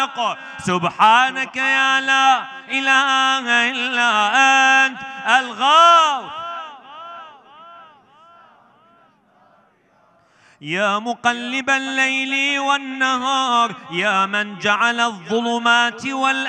سبحانك يا لا إله إلا أنت الغوث. يا مقلب الليل والنهار، يا من جعل الظلمات